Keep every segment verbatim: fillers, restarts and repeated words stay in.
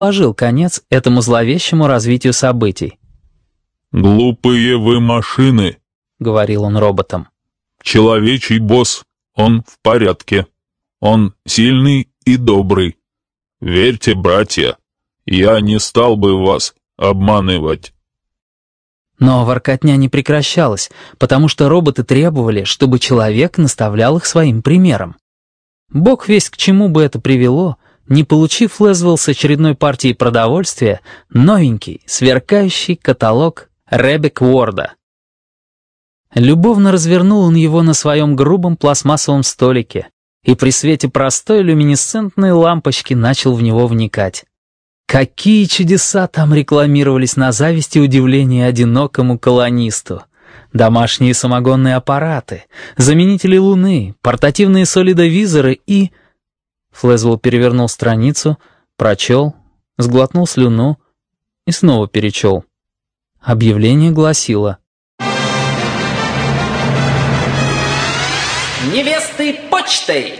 положил конец этому зловещему развитию событий. «Глупые вы машины», — говорил он роботам. «Человечий босс, он в порядке. Он сильный и добрый. Верьте, братья, я не стал бы вас обманывать». Но воркотня не прекращалась, потому что роботы требовали, чтобы человек наставлял их своим примером. Бог весть к чему бы это привело, не получив Флезвелл с очередной партией продовольствия новенький, сверкающий каталог Ребек Уорда. Любовно развернул он его на своем грубом пластмассовом столике и при свете простой люминесцентной лампочки начал в него вникать. Какие чудеса там рекламировались на зависть и удивление одинокому колонисту. Домашние самогонные аппараты, заменители Луны, портативные солидовизоры и... Флезвелл перевернул страницу, прочел, сглотнул слюну и снова перечел. Объявление гласило: невесты почтой.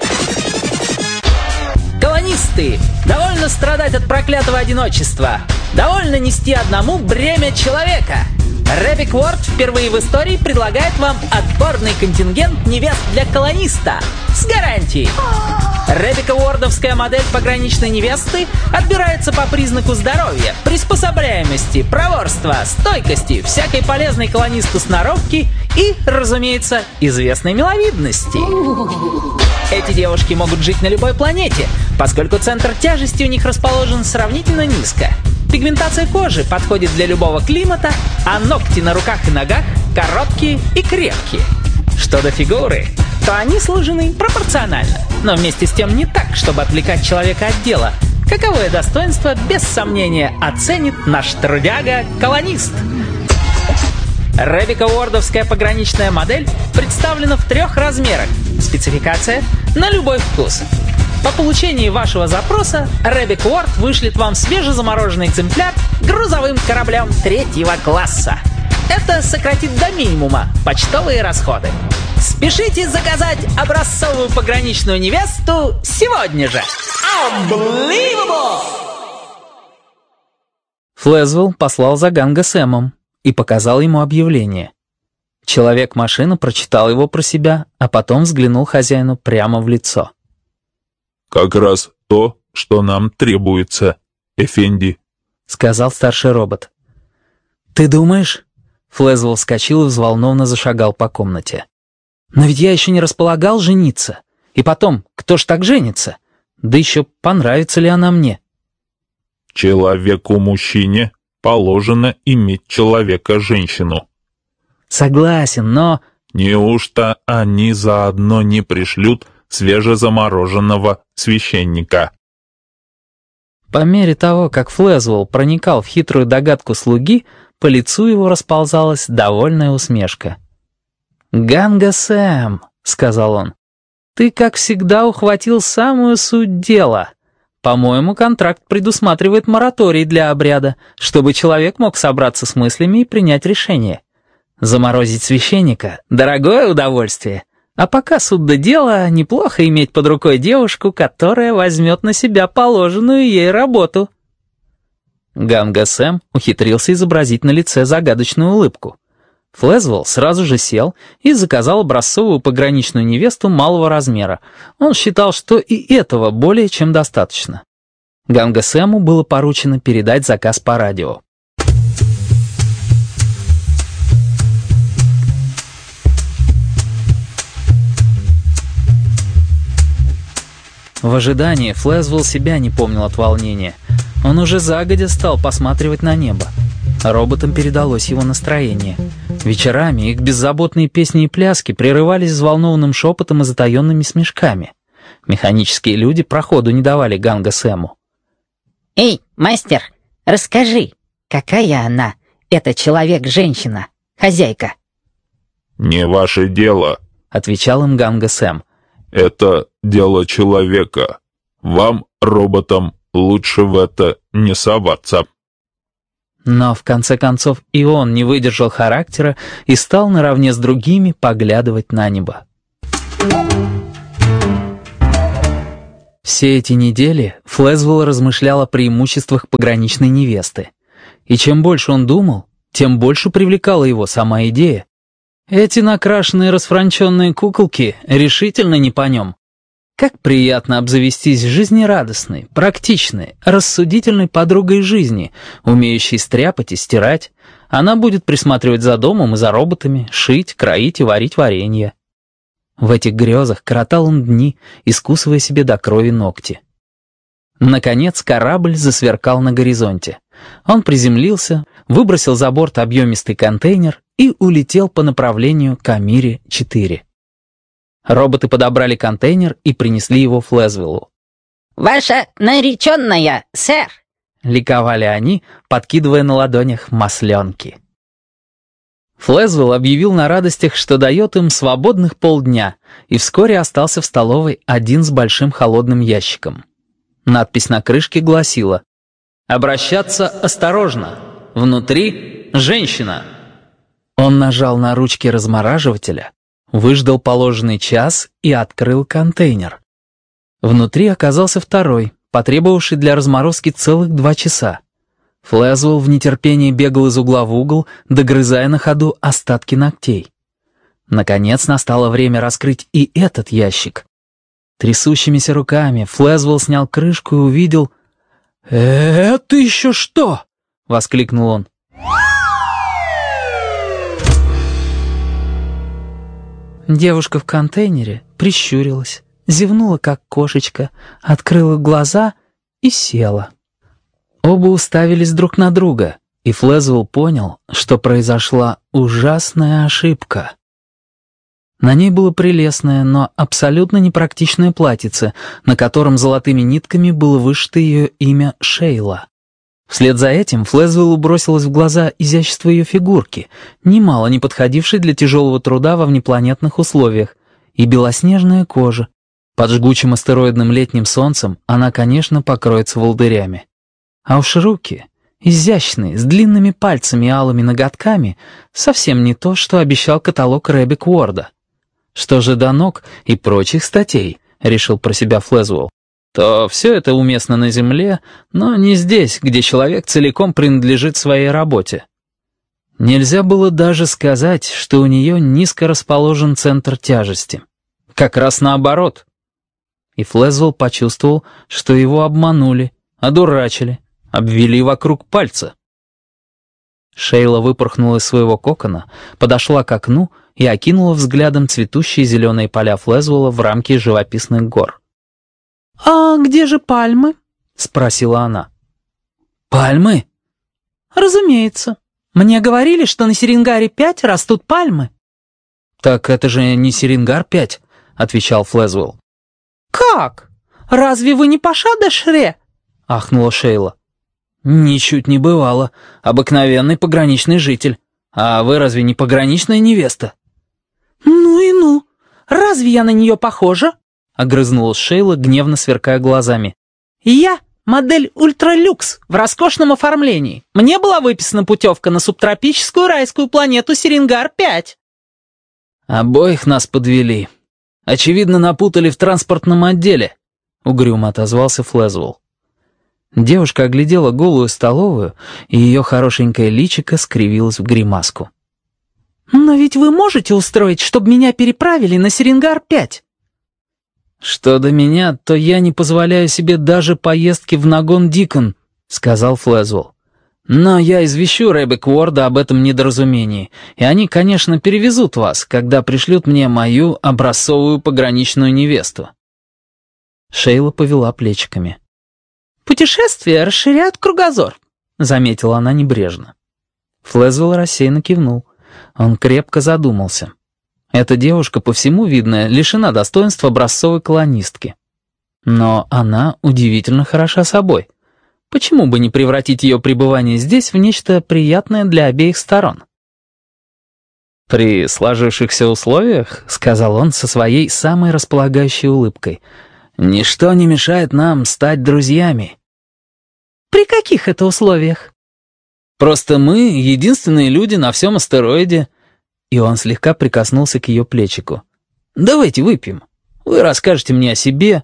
Колонисты, довольно страдать от проклятого одиночества. Довольно нести одному бремя человека. Ребек Уорд впервые в истории предлагает вам отборный контингент невест для колониста. С гарантией. Ребека Уордовская модель пограничной невесты отбирается по признаку здоровья, приспособляемости, проворства, стойкости, всякой полезной колонисту сноровки и, разумеется, известной миловидности. Эти девушки могут жить на любой планете, поскольку центр тяжести у них расположен сравнительно низко. Пигментация кожи подходит для любого климата, а ногти на руках и ногах короткие и крепкие. Что до фигуры, то они сложены пропорционально, но вместе с тем не так, чтобы отвлекать человека от дела. Каковое достоинство, без сомнения, оценит наш трудяга-колонист. Ребека Уордовская пограничная модель представлена в трех размерах. Спецификация на любой вкус. По получении вашего запроса Ребек Уорд вышлет вам свежезамороженный экземпляр грузовым кораблем третьего класса. Это сократит до минимума почтовые расходы. Спешите заказать образцовую пограничную невесту сегодня же. Unbelievable! Флезвелл послал за Ганга Сэмом и показал ему объявление. Человек-машина прочитал его про себя, а потом взглянул хозяину прямо в лицо. «Как раз то, что нам требуется, Эфенди», — сказал старший робот. «Ты думаешь?» Флезвелл вскочил и взволнованно зашагал по комнате. «Но ведь я еще не располагал жениться. И потом, кто ж так женится? Да еще понравится ли она мне?» «Человеку-мужчине положено иметь человека-женщину». «Согласен, но...» «Неужто они заодно не пришлют свежезамороженного священника?» По мере того, как Флезвелл проникал в хитрую догадку слуги, по лицу его расползалась довольная усмешка. «Ганга Сэм», — сказал он, — «ты, как всегда, ухватил самую суть дела. По-моему, контракт предусматривает мораторий для обряда, чтобы человек мог собраться с мыслями и принять решение. Заморозить священника — дорогое удовольствие, а пока суд до дела, неплохо иметь под рукой девушку, которая возьмет на себя положенную ей работу». Ганга Сэм ухитрился изобразить на лице загадочную улыбку. Флезвелл сразу же сел и заказал образцовую пограничную невесту малого размера. Он считал, что и этого более чем достаточно. Ганга Сэму было поручено передать заказ по радио. В ожидании Флезвелл себя не помнил от волнения. Он уже загодя стал посматривать на небо. Роботам передалось его настроение. Вечерами их беззаботные песни и пляски прерывались взволнованным шепотом и затаенными смешками. Механические люди проходу не давали Ганга Сэму. «Эй, мастер, расскажи, какая она, эта человек-женщина, хозяйка?» «Не ваше дело», — отвечал им Ганга Сэм. «Это дело человека. Вам, роботам, лучше в это не соваться». Но, в конце концов, и он не выдержал характера и стал наравне с другими поглядывать на небо. Все эти недели Флезвелл размышлял о преимуществах пограничной невесты. И чем больше он думал, тем больше привлекала его сама идея. Эти накрашенные расфранченные куколки решительно не по нем. Как приятно обзавестись жизнерадостной, практичной, рассудительной подругой жизни, умеющей стряпать и стирать. Она будет присматривать за домом и за роботами, шить, кроить и варить варенье. В этих грезах коротал он дни, искусывая себе до крови ногти. Наконец корабль засверкал на горизонте. Он приземлился, выбросил за борт объемистый контейнер и улетел по направлению к Амире четыре. Роботы подобрали контейнер и принесли его Флезвеллу. «Ваша нареченная, сэр!» — ликовали они, подкидывая на ладонях масленки. Флезвелл объявил на радостях, что дает им свободных полдня, и вскоре остался в столовой один с большим холодным ящиком. Надпись на крышке гласила: «Обращаться осторожно. Внутри женщина». Он нажал на ручки размораживателя, выждал положенный час и открыл контейнер. Внутри оказался второй, потребовавший для разморозки целых два часа. Флезвелл в нетерпении бегал из угла в угол, догрызая на ходу остатки ногтей. Наконец настало время раскрыть и этот ящик. Трясущимися руками Флезвелл снял крышку и увидел... «Это еще что?» — воскликнул он. Девушка в контейнере прищурилась, зевнула как кошечка, открыла глаза и села. Оба уставились друг на друга, и Флезвелл понял, что произошла ужасная ошибка. На ней было прелестное, но абсолютно непрактичное платьице, на котором золотыми нитками было вышито ее имя Шейла. Вслед за этим Флезвеллу бросилось в глаза изящество ее фигурки, немало не подходившей для тяжелого труда во внепланетных условиях, и белоснежная кожа. Под жгучим астероидным летним солнцем она, конечно, покроется волдырями. А уж руки, изящные, с длинными пальцами и алыми ноготками, совсем не то, что обещал каталог Ребек Уорда. Что же до ног и прочих статей, решил про себя Флезвелл, то все это уместно на Земле, но не здесь, где человек целиком принадлежит своей работе. Нельзя было даже сказать, что у нее низко расположен центр тяжести. Как раз наоборот. И Флезвелл почувствовал, что его обманули, одурачили, обвели вокруг пальца. Шейла выпорхнула из своего кокона, подошла к окну и окинула взглядом цветущие зеленые поля Флезвелла в рамке живописных гор. «А где же пальмы?» — спросила она. «Пальмы?» «Разумеется. Мне говорили, что на Серенгаре пять растут пальмы». «Так это же не Серенгар пять», — отвечал Флезвелл. «Как? Разве вы не Паша де Шре?» — ахнула Шейла. «Ничуть не бывало. Обыкновенный пограничный житель. А вы разве не пограничная невеста?» «Ну и ну. Разве я на нее похожа?» — огрызнулась Шейла, гневно сверкая глазами. «Я модель ультралюкс в роскошном оформлении. Мне была выписана путевка на субтропическую райскую планету Серенгар пять». «Обоих нас подвели. Очевидно, напутали в транспортном отделе», — угрюмо отозвался Флезвелл. Девушка оглядела голую столовую, и ее хорошенькое личико скривилось в гримаску. «Но ведь вы можете устроить, чтобы меня переправили на Серенгар пять?» «Что до меня, то я не позволяю себе даже поездки в Нагон-Дикон», — сказал Флезвелл. «Но я извещу Ребек Уорда об этом недоразумении, и они, конечно, перевезут вас, когда пришлют мне мою образцовую пограничную невесту». Шейла повела плечиками. «Путешествия расширяют кругозор», — заметила она небрежно. Флезвелл рассеянно кивнул. Он крепко задумался. Эта девушка, по всему видно, лишена достоинства образцовой колонистки. Но она удивительно хороша собой. Почему бы не превратить ее пребывание здесь в нечто приятное для обеих сторон? «При сложившихся условиях, — сказал он со своей самой располагающей улыбкой, — ничто не мешает нам стать друзьями». «При каких это условиях?» «Просто мы — единственные люди на всем астероиде». И он слегка прикоснулся к ее плечику. «Давайте выпьем. Вы расскажете мне о себе.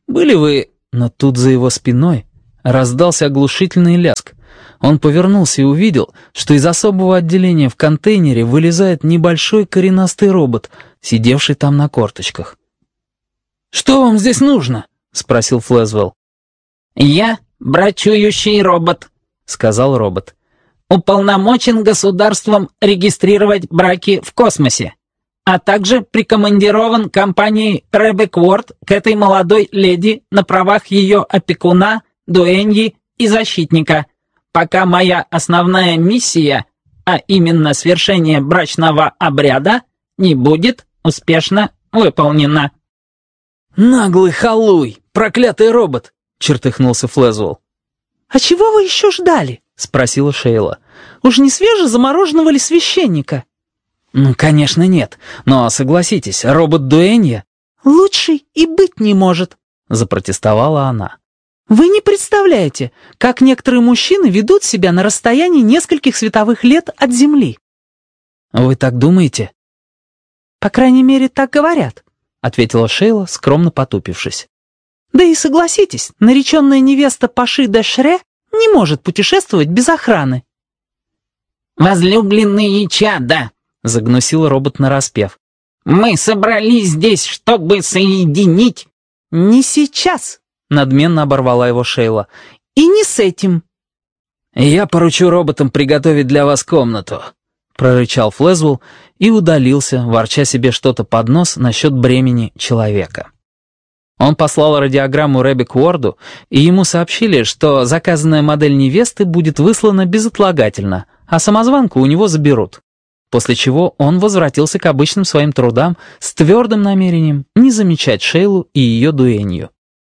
Были вы...» Но тут за его спиной раздался оглушительный лязг. Он повернулся и увидел, что из особого отделения в контейнере вылезает небольшой коренастый робот, сидевший там на корточках. «Что вам здесь нужно?» — спросил Флэзвелл. «Я брачующий робот», — сказал робот. «Уполномочен государством регистрировать браки в космосе, а также прикомандирован компанией Ребек Уорд к этой молодой леди на правах ее опекуна, дуэньи и защитника, пока моя основная миссия, а именно свершение брачного обряда, не будет успешно выполнена». «Наглый халуй! Проклятый робот!» — чертыхнулся Флэзвелл. «А чего вы еще ждали?» — спросила Шейла. «Уж не свежезамороженного ли священника?» «Ну, конечно, нет. Но согласитесь, робот-дуэнья...» «Лучший и быть не может», — запротестовала она. «Вы не представляете, как некоторые мужчины ведут себя на расстоянии нескольких световых лет от Земли». «Вы так думаете?» «По крайней мере, так говорят», — ответила Шейла, скромно потупившись. «Да и согласитесь, нареченная невеста Паши де Шре не может путешествовать без охраны». «Возлюбленные чада», — загнусил робот нараспев. «Мы собрались здесь, чтобы соединить...» «Не сейчас», — надменно оборвала его Шейла. «И не с этим». «Я поручу роботам приготовить для вас комнату», — прорычал Флэзвелл и удалился, ворча себе что-то под нос насчет бремени человека. Он послал радиограмму Ребек Уорду, и ему сообщили, что заказанная модель невесты будет выслана безотлагательно, а самозванку у него заберут. После чего он возвратился к обычным своим трудам с твердым намерением не замечать Шейлу и ее дуэнью.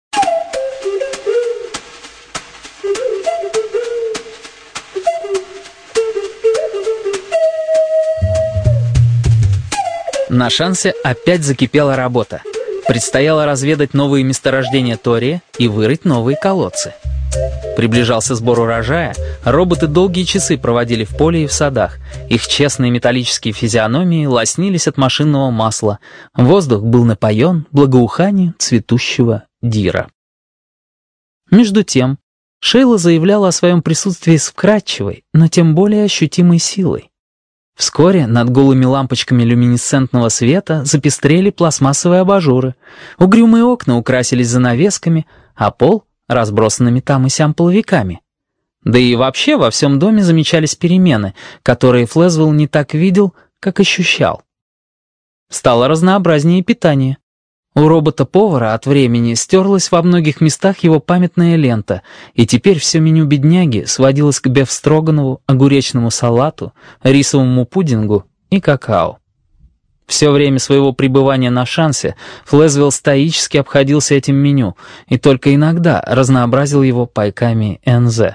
На шансе опять закипела работа. Предстояло разведать новые месторождения тория и вырыть новые колодцы. Приближался сбор урожая, роботы долгие часы проводили в поле и в садах. Их честные металлические физиономии лоснились от машинного масла. Воздух был напоен благоуханием цветущего дира. Между тем, Шейла заявляла о своем присутствии с вкрадчивой, но тем более ощутимой силой. Вскоре над голыми лампочками люминесцентного света запестрели пластмассовые абажуры, угрюмые окна украсились занавесками, а пол — разбросанными там и сям половиками. Да и вообще во всем доме замечались перемены, которые Флэзвелл не так видел, как ощущал. Стало разнообразнее питание. У робота-повара от времени стерлась во многих местах его памятная лента, и теперь все меню бедняги сводилось к бефстроганову, огуречному салату, рисовому пудингу и какао. Все время своего пребывания на шансе Флэзвелл стоически обходился этим меню и только иногда разнообразил его пайками эн зэ.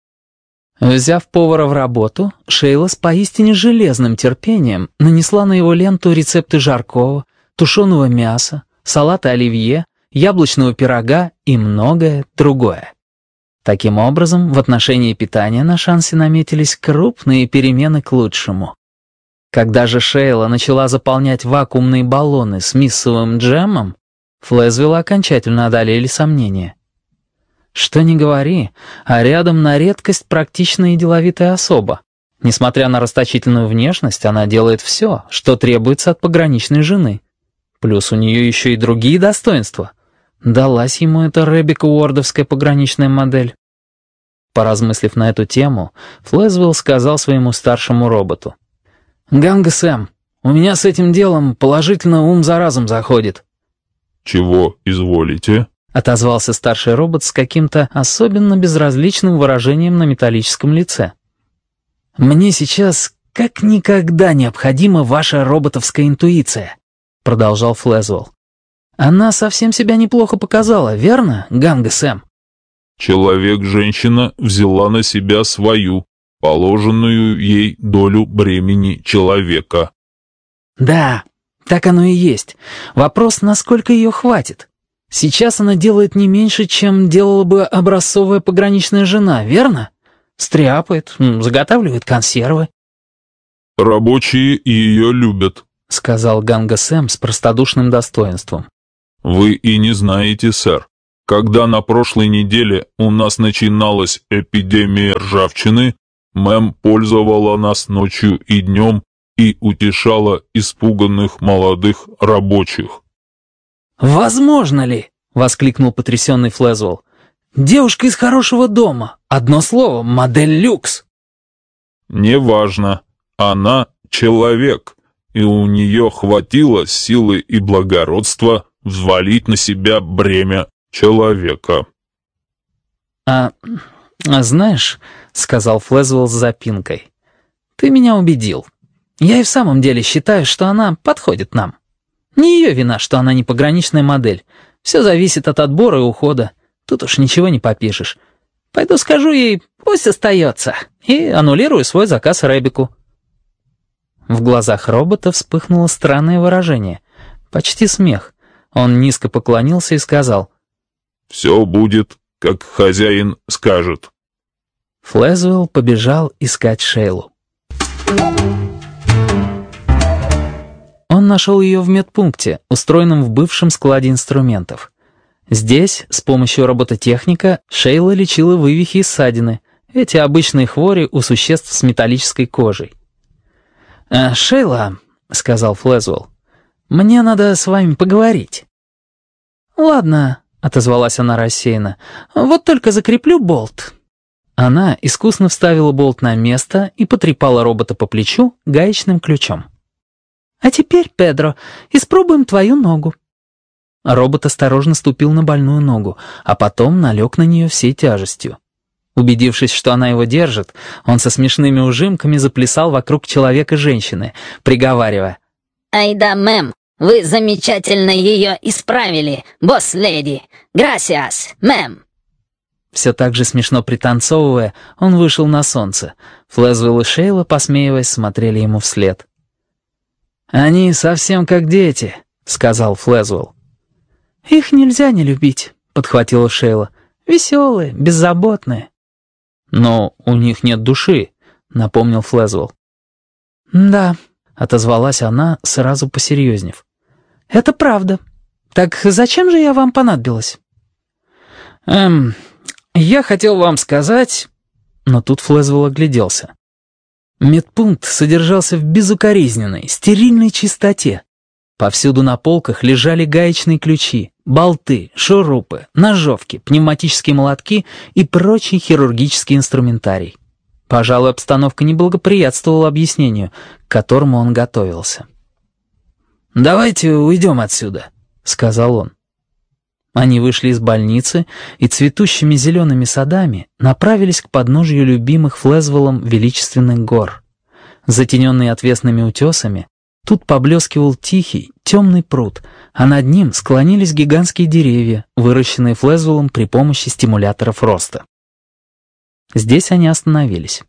Взяв повара в работу, Шейла с поистине железным терпением нанесла на его ленту рецепты жаркого, тушеного мяса, салата оливье, яблочного пирога и многое другое. Таким образом, в отношении питания на шансе наметились крупные перемены к лучшему. Когда же Шейла начала заполнять вакуумные баллоны с миссовым джемом, Флэзвелла окончательно одолели сомнения. Что ни говори, а рядом на редкость практичная и деловитая особа. Несмотря на расточительную внешность, она делает все, что требуется от пограничной жены. Плюс у нее еще и другие достоинства. Далась ему эта Ребека Уордовская пограничная модель. Поразмыслив на эту тему, Флэзвелл сказал своему старшему роботу: «Ганга Сэм, у меня с этим делом положительно ум за разум заходит». «Чего изволите?» — отозвался старший робот с каким-то особенно безразличным выражением на металлическом лице. «Мне сейчас как никогда необходима ваша роботовская интуиция», — продолжал Флэзвелл. «Она совсем себя неплохо показала, верно, Ганга Сэм?» «Человек-женщина взяла на себя свою, положенную ей долю бремени человека». «Да, так оно и есть. Вопрос, насколько ее хватит. Сейчас она делает не меньше, чем делала бы образцовая пограничная жена, верно? Стряпает, заготавливает консервы». «Рабочие ее любят», — сказал Ганга Сэм с простодушным достоинством. «Вы и не знаете, сэр. Когда на прошлой неделе у нас начиналась эпидемия ржавчины, мэм пользовала нас ночью и днем и утешала испуганных молодых рабочих». «Возможно ли?» — воскликнул потрясенный Флезвелл. «Девушка из хорошего дома. Одно слово — модель люкс». «Неважно. Она человек, и у нее хватило силы и благородства взвалить на себя бремя человека». «А, а знаешь, — сказал Флезвелл с запинкой, — ты меня убедил. Я и в самом деле считаю, что она подходит нам. Не ее вина, что она не пограничная модель. Все зависит от отбора и ухода. Тут уж ничего не попишешь. Пойду скажу ей, пусть остается, и аннулирую свой заказ Ребеку». В глазах робота вспыхнуло странное выражение. Почти смех. Он низко поклонился и сказал: «Все будет, как хозяин скажет». Флезвелл побежал искать Шейлу. Он нашел ее в медпункте, устроенном в бывшем складе инструментов. Здесь, с помощью робототехника, Шейла лечила вывихи и ссадины, эти обычные хвори у существ с металлической кожей. «Э, «Шейла», — сказал Флезвелл, — «мне надо с вами поговорить». «Ладно», — отозвалась она рассеянно, — «вот только закреплю болт». Она искусно вставила болт на место и потрепала робота по плечу гаечным ключом. «А теперь, Педро, испробуем твою ногу». Робот осторожно ступил на больную ногу, а потом налег на нее всей тяжестью. Убедившись, что она его держит, он со смешными ужимками заплясал вокруг человека-женщины, приговаривая: «Ай да, мэм, вы замечательно ее исправили, босс-леди. Грасиас, мэм». Все так же смешно пританцовывая, он вышел на солнце. Флезвелл и Шейла, посмеиваясь, смотрели ему вслед. «Они совсем как дети», — сказал Флезвелл. «Их нельзя не любить», — подхватила Шейла. «Веселые, беззаботные». «Но у них нет души», — напомнил Флезвелл. «Да», — отозвалась она, сразу посерьезнев. «Это правда. Так зачем же я вам понадобилась?» «Эм, я хотел вам сказать...» Но тут Флезвелл огляделся. Медпункт содержался в безукоризненной, стерильной чистоте. Повсюду на полках лежали гаечные ключи, болты, шурупы, ножовки, пневматические молотки и прочий хирургический инструментарий. Пожалуй, обстановка не благоприятствовала объяснению, к которому он готовился. «Давайте уйдем отсюда», — сказал он. Они вышли из больницы и цветущими зелеными садами направились к подножью любимых Флезвеллом величественных гор. Затененный отвесными утесами, тут поблескивал тихий, темный пруд, а над ним склонились гигантские деревья, выращенные Флезвеллом при помощи стимуляторов роста. Здесь они остановились.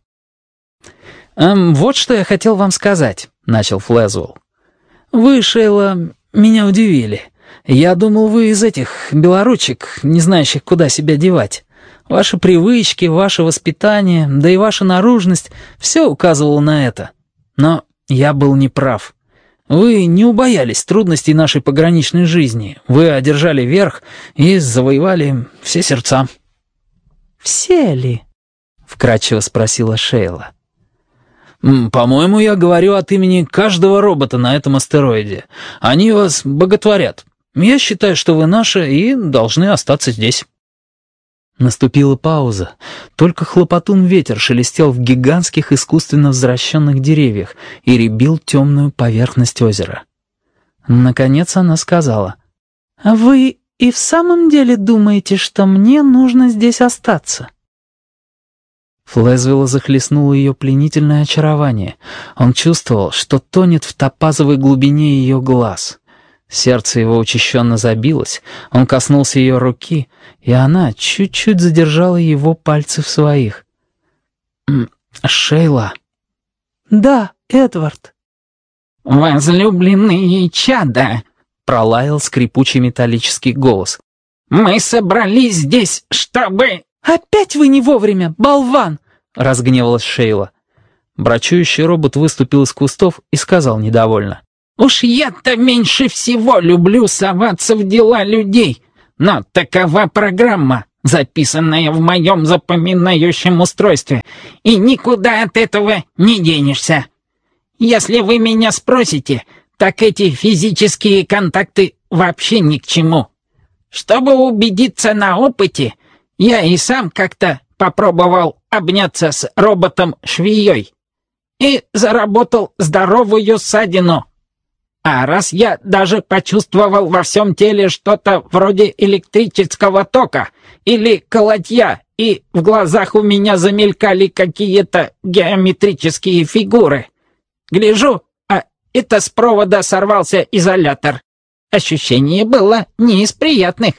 «Эм, вот что я хотел вам сказать», — начал Флезвелл. «Вы, Шейла, меня удивили. Я думал, вы из этих белоручек, не знающих, куда себя девать. Ваши привычки, ваше воспитание, да и ваша наружность — все указывало на это. Но я был неправ. Вы не убоялись трудностей нашей пограничной жизни. Вы одержали верх и завоевали все сердца». «Все ли?» — вкратчиво спросила Шейла. «По-моему, я говорю от имени каждого робота на этом астероиде. Они вас боготворят. Я считаю, что вы наши и должны остаться здесь». Наступила пауза. Только хлопотун-ветер шелестел в гигантских искусственно взращенных деревьях и рябил темную поверхность озера. Наконец она сказала: «А вы и в самом деле думаете, что мне нужно здесь остаться?» Флезвелла захлестнуло ее пленительное очарование. Он чувствовал, что тонет в топазовой глубине ее глаз. Сердце его учащенно забилось, он коснулся ее руки, и она чуть-чуть задержала его пальцы в своих. «Шейла». «Да, Эдвард». «Возлюбленные чада», — пролаял скрипучий металлический голос. «Мы собрались здесь, чтобы...» «Опять вы не вовремя, болван!» — разгневалась Шейла. Брачующий робот выступил из кустов и сказал недовольно: «Уж я-то меньше всего люблю соваться в дела людей. но такова программа, записанная в моем запоминающем устройстве, и никуда от этого не денешься. Если вы меня спросите, так эти физические контакты вообще ни к чему. Чтобы убедиться на опыте, я и сам как-то попробовал обняться с роботом-швеей и заработал здоровую ссадину. А раз я даже почувствовал во всем теле что-то вроде электрического тока или колотья, и в глазах у меня замелькали какие-то геометрические фигуры. Гляжу, а это с провода сорвался изолятор. Ощущение было не из приятных.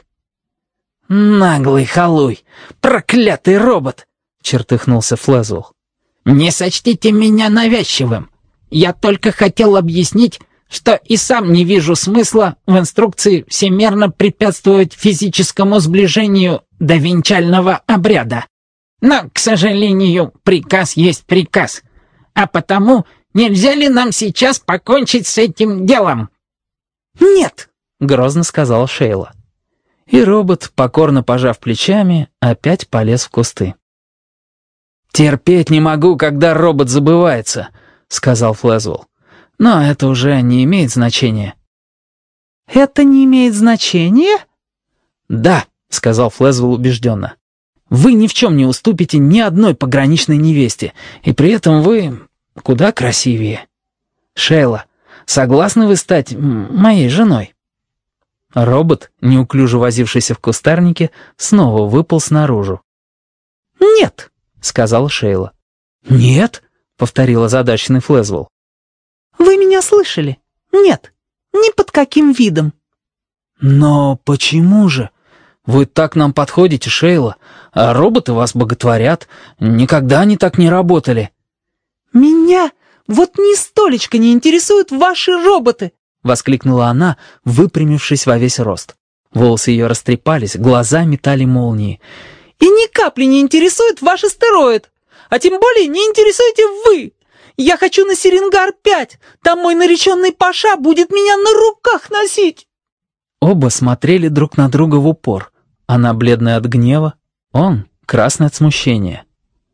«Наглый халуй! Проклятый робот!» — чертыхнулся Флезвелл. «Не сочтите меня навязчивым. Я только хотел объяснить, что и сам не вижу смысла в инструкции всемерно препятствовать физическому сближению до венчального обряда. Но, к сожалению, приказ есть приказ. А потому нельзя ли нам сейчас покончить с этим делом?» «Нет!» — грозно сказала Шейла. И робот, покорно пожав плечами, опять полез в кусты. «Терпеть не могу, когда робот забывается», — сказал Флезвелл. «Но это уже не имеет значения». «Это не имеет значения?» «Да», — сказал Флезвелл убежденно. «Вы ни в чем не уступите ни одной пограничной невесте, и при этом вы куда красивее. Шейла, согласны вы стать моей женой?» Робот, неуклюже возившийся в кустарнике, снова выполз наружу. «Нет», — сказала Шейла. «Нет?» — повторил озадаченный Флезвелл. «Вы меня слышали? Нет, ни под каким видом». «Но почему же? Вы так нам подходите, Шейла, а роботы вас боготворят. Никогда они так не работали». «Меня вот ни столечко не интересуют ваши роботы!» — воскликнула она, выпрямившись во весь рост. Волосы ее растрепались, глаза метали молнии. «И ни капли не интересует ваш астероид! А тем более не интересуете вы! Я хочу на Серенгар пять! Там мой нареченный Паша будет меня на руках носить!» Оба смотрели друг на друга в упор. Она бледная от гнева, он красный от смущения.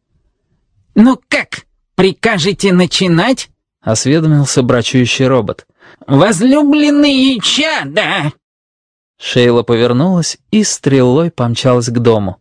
«Ну как, прикажете начинать?» — осведомился брачующий робот. «Возлюбленные чада!» Шейла повернулась и стрелой помчалась к дому.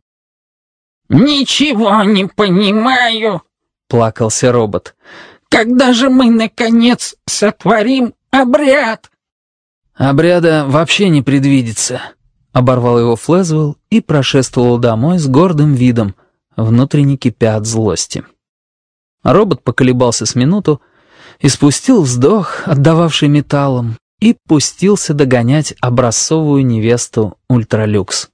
«Ничего не понимаю», — плакался робот. «Когда же мы, наконец, сотворим обряд?» «Обряда вообще не предвидится», — оборвал его Флезвелл и прошествовал домой с гордым видом, внутренне кипя от злости. Робот поколебался с минуту, испустил вздох, отдававший металлом, и пустился догонять образцовую невесту Ультралюкс.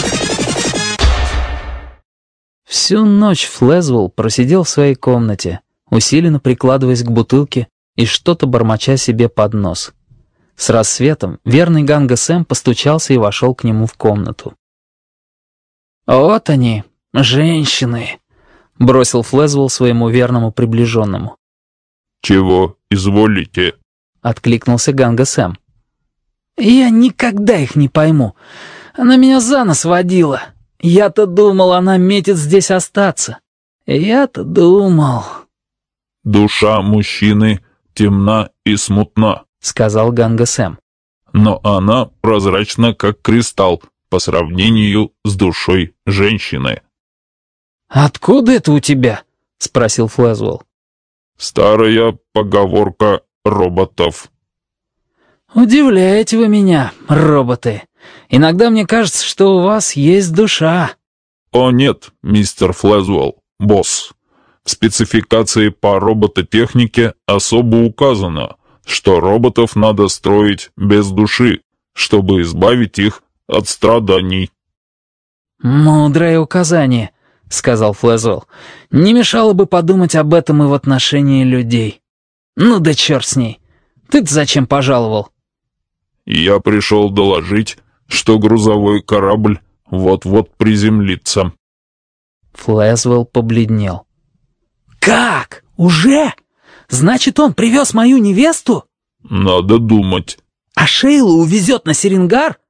Всю ночь Флезвелл просидел в своей комнате, усиленно прикладываясь к бутылке и что-то бормоча себе под нос. С рассветом верный Ганга Сэм постучался и вошел к нему в комнату. «Вот они, женщины», — бросил Флезвелл своему верному приближенному. «Чего изволите?» — откликнулся Ганга Сэм. «Я никогда их не пойму. Она меня за нос водила. Я-то думал, она метит здесь остаться. Я-то думал...» «Душа мужчины темна и смутна», — сказал Ганга Сэм. «но она прозрачна, как кристалл, по сравнению с душой женщины». «Откуда это у тебя?» — спросил Флезвелл. «Старая поговорка роботов». «Удивляете вы меня, роботы. Иногда мне кажется, что у вас есть душа». «О нет, мистер Флезвелл, босс. В спецификации по робототехнике особо указано, что роботов надо строить без души, чтобы избавить их от страданий». «Мудрое указание», — сказал Флезвелл. «Не мешало бы подумать об этом и в отношении людей. Ну да черт с ней. Ты-то зачем пожаловал?» «Я пришел доложить, что грузовой корабль вот-вот приземлится». Флезвелл побледнел. «Как? Уже? Значит, он привез мою невесту?» «Надо думать». «А Шейлу увезет на Серенгар?»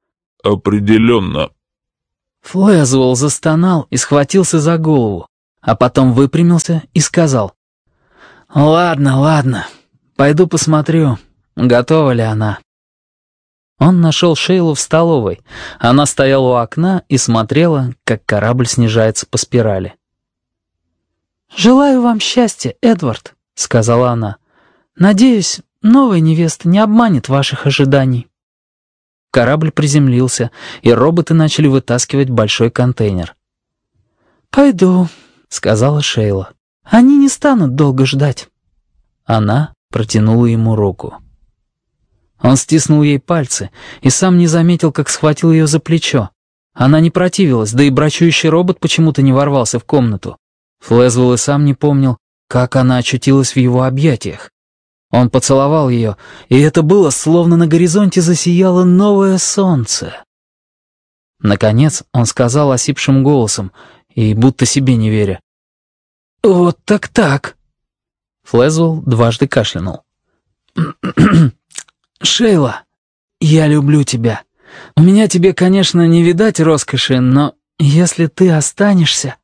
определенно». Флэзвелл застонал и схватился за голову, а потом выпрямился и сказал: «Ладно, ладно, пойду посмотрю, готова ли она». Он нашел Шейлу в столовой. Она стояла у окна и смотрела, как корабль снижается по спирали. «Желаю вам счастья, Эдвард», — сказала она. «Надеюсь, новая невеста не обманет ваших ожиданий». Корабль приземлился, и роботы начали вытаскивать большой контейнер. «Пойду», — сказала Шейла. «Они не станут долго ждать». Она протянула ему руку. Он стиснул ей пальцы и сам не заметил, как схватил ее за плечо. Она не противилась, да и брачующий робот почему-то не ворвался в комнату. Флэзвелл и сам не помнил, как она очутилась в его объятиях. Он поцеловал ее, и это было, словно на горизонте засияло новое солнце. Наконец он сказал осипшим голосом, и будто себе не веря: «Вот так-так». Флэзвелл дважды кашлянул. «Шейла, я люблю тебя. У меня тебе, конечно, не видать роскоши, но если ты останешься...»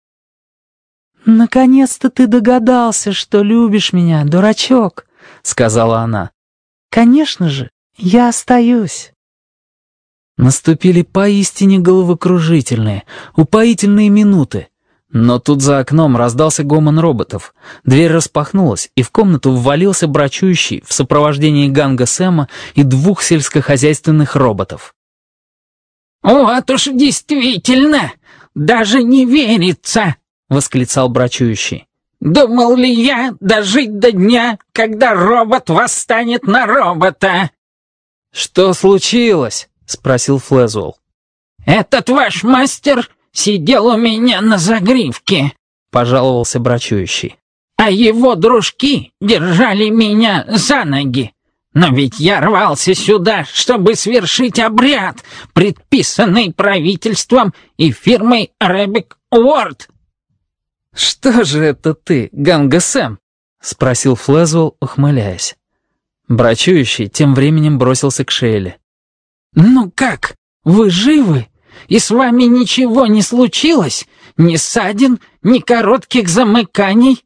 «Наконец-то ты догадался, что любишь меня, дурачок», — сказала она. «Конечно же, я остаюсь». Наступили поистине головокружительные, упоительные минуты. Но тут за окном раздался гомон роботов. Дверь распахнулась, и в комнату ввалился брачующий в сопровождении Ганга Сэма и двух сельскохозяйственных роботов. «Вот уж действительно, даже не верится!» — восклицал брачующий. «Думал ли я дожить до дня, когда робот восстанет на робота?» «Что случилось?» — спросил Флэзвелл. «Этот ваш мастер сидел у меня на загривке», — пожаловался брачующий. «А его дружки держали меня за ноги. Но ведь я рвался сюда, чтобы свершить обряд, предписанный правительством и фирмой Ребек Уорд». «Что же это ты, Ганга Сэм?» — спросил Флэзвелл, ухмыляясь. Брачующий тем временем бросился к Шейле. «Ну как, вы живы? И с вами ничего не случилось? Ни ссадин, ни коротких замыканий?»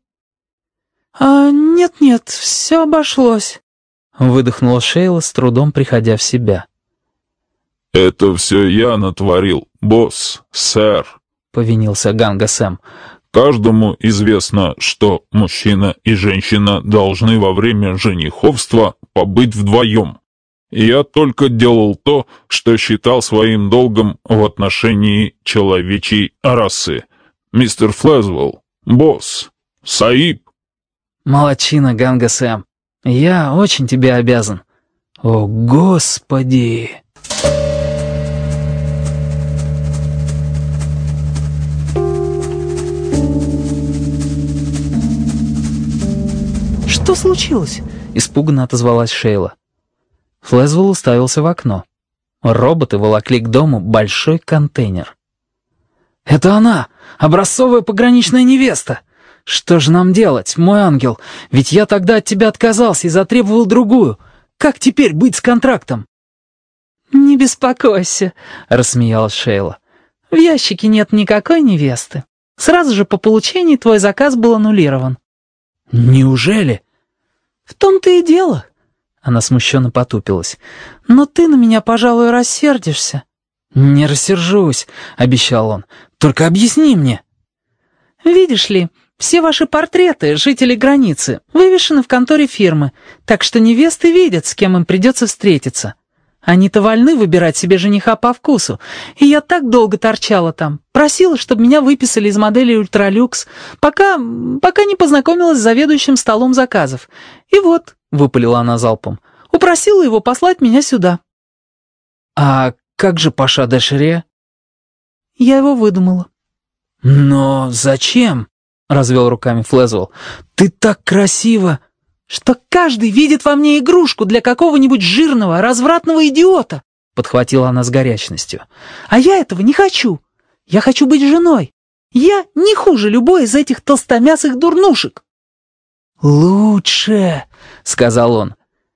«А нет-нет, все обошлось», — выдохнула Шейла, с трудом приходя в себя. «Это все я натворил, босс, сэр», — повинился Ганга Сэм. «Каждому известно, что мужчина и женщина должны во время жениховства побыть вдвоем. Я только делал то, что считал своим долгом в отношении человечьей расы. Мистер Флэзвелл, босс, Саиб». «Молодчина, Ганга Сэм. Я очень тебе обязан». «О, Господи!» «Что случилось?» — испуганно отозвалась Шейла. Флэзвелл уставился в окно. Роботы волокли к дому большой контейнер. «Это она! Образцовая пограничная невеста! Что же нам делать, мой ангел? Ведь я тогда от тебя отказался и затребовал другую. Как теперь быть с контрактом?» «Не беспокойся», — рассмеялась Шейла. «В ящике нет никакой невесты. Сразу же по получении твой заказ был аннулирован». «Неужели?» «В том-то и дело». Она смущенно потупилась. «Но ты на меня, пожалуй, рассердишься». «Не рассержусь», — обещал он. «Только объясни мне». «Видишь ли, все ваши портреты, жителей границы, вывешены в конторе фирмы, так что невесты видят, с кем им придется встретиться. Они-то вольны выбирать себе жениха по вкусу, и я так долго торчала там, просила, чтобы меня выписали из модели «Ультралюкс», пока, пока не познакомилась с заведующим столом заказов. И вот», — выпалила она залпом, — «упросила его послать меня сюда». «А как же Паша де Шре?» «Я его выдумала». «Но зачем?» — развел руками Флэзвелл. «Ты так красиво!» «Что каждый видит во мне игрушку для какого-нибудь жирного, развратного идиота!» — подхватила она с горячностью. «А я этого не хочу. Я хочу быть женой. Я не хуже любой из этих толстомясых дурнушек». «Лучше!» — сказал он.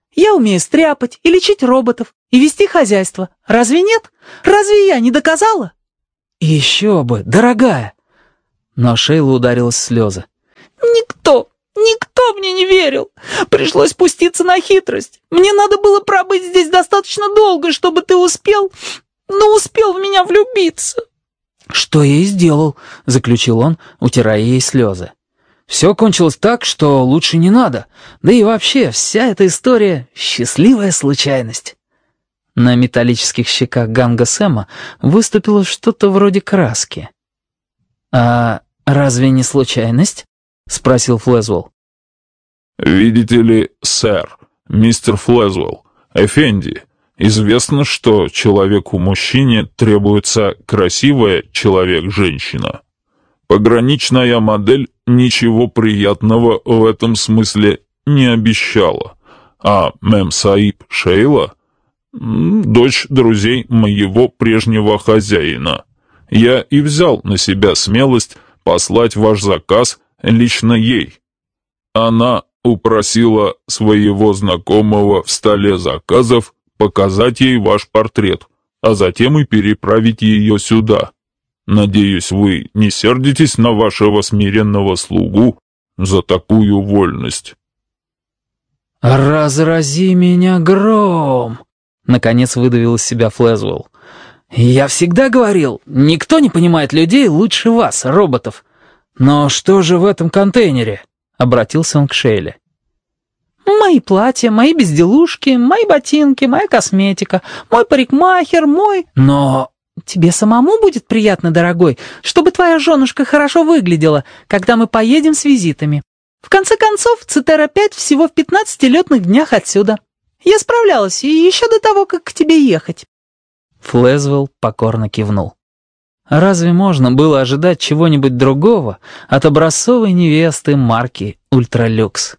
Я умею стряпать и лечить роботов, и вести хозяйство. Разве нет? Разве я не доказала?» «Еще бы, дорогая!» Но Шейла ударилась в слезы. «Никто, никто мне не верил. Пришлось пуститься на хитрость. Мне надо было пробыть здесь достаточно долго, чтобы ты успел, но успел в меня влюбиться». «Что я и сделал», — заключил он, утирая ей слезы. «Все кончилось так, что лучше не надо. Да и вообще, вся эта история — счастливая случайность». На металлических щеках Ганга Сэма выступило что-то вроде краски. «А разве не случайность?» — спросил Флезвелл. «Видите ли, сэр, мистер Флезвелл, Эфенди, известно, что человеку-мужчине требуется красивая человек-женщина. Пограничная модель ничего приятного в этом смысле не обещала, а мэм Саиб Шейла — дочь друзей моего прежнего хозяина. Я и взял на себя смелость послать ваш заказ лично ей. Она упросила своего знакомого в столе заказов показать ей ваш портрет, а затем и переправить ее сюда. Надеюсь, вы не сердитесь на вашего смиренного слугу за такую вольность». «Разрази меня гром!» — наконец выдавил из себя Флезвелл. «Я всегда говорил, никто не понимает людей лучше вас, роботов. Но что же в этом контейнере?» — обратился он к Шейле. «Мои платья, мои безделушки, мои ботинки, моя косметика, мой парикмахер, мой...» «Но...» «Тебе самому будет приятно, дорогой, чтобы твоя женушка хорошо выглядела, когда мы поедем с визитами. В конце концов, Цитера пять всего в пятнадцати летных днях отсюда. Я справлялась и еще до того, как к тебе ехать». Флезвелл покорно кивнул. Разве можно было ожидать чего-нибудь другого от образцовой невесты марки «Ультралюкс»?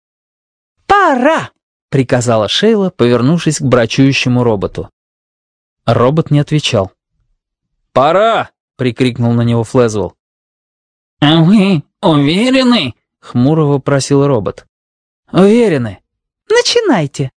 «Пора!» — приказала Шейла, повернувшись к брачующему роботу. Робот не отвечал. «Пора!» — прикрикнул на него Флезвелл. «А вы уверены?» — хмуро вопросил робот. «Уверены». «Начинайте».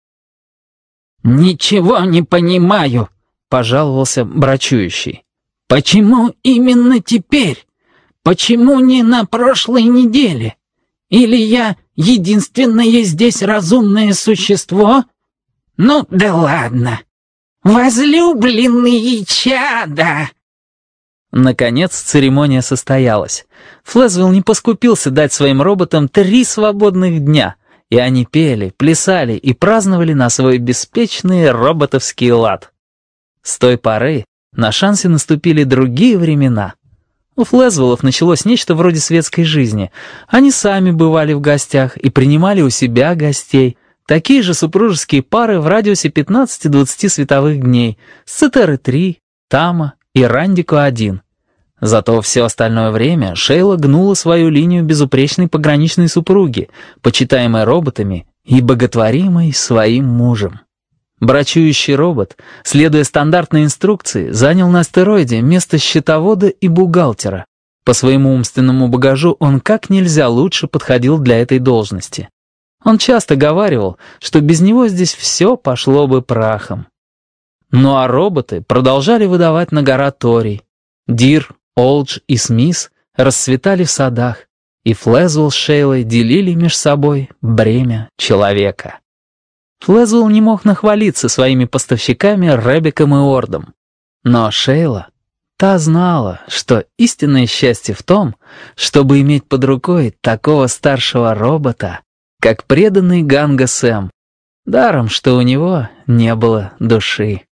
«Ничего не понимаю», — пожаловался брачующий. «Почему именно теперь? Почему не на прошлой неделе? Или я единственное здесь разумное существо? Ну да ладно. Возлюбленные чада!» Наконец церемония состоялась. Флезвелл не поскупился дать своим роботам три свободных дня, и они пели, плясали и праздновали на свой беспечный роботовский лад. С той поры на шансе наступили другие времена. У Флезвеллов началось нечто вроде светской жизни. Они сами бывали в гостях и принимали у себя гостей. Такие же супружеские пары в радиусе пятнадцати-двадцати световых дней с Цитеры три, Тама и Рандико один. Зато все остальное время Шейла гнула свою линию безупречной пограничной супруги, почитаемой роботами и боготворимой своим мужем. Брачующий робот, следуя стандартной инструкции, занял на астероиде место счетовода и бухгалтера. По своему умственному багажу он как нельзя лучше подходил для этой должности. Он часто говаривал, что без него здесь все пошло бы прахом. Ну а роботы продолжали выдавать на гора Торий. Дир, Олдж и Смис расцветали в садах, и Флезвелл с Шейлой делили между собой бремя человека. Флезвелл не мог нахвалиться своими поставщиками Ребеком и Ордом. Но Шейла, та знала, что истинное счастье в том, чтобы иметь под рукой такого старшего робота, как преданный Ганга Сэм, даром, что у него не было души.